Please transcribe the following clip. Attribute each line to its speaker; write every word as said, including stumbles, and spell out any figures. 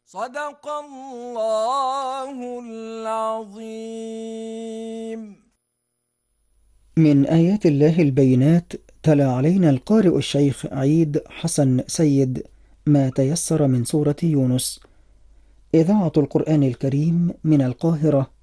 Speaker 1: صدق الله العظيم.
Speaker 2: من آيات الله البينات تلا علينا القارئ الشيخ عيد حسن سيد ما تيسر من سورة يونس. إذاعة القرآن الكريم من القاهرة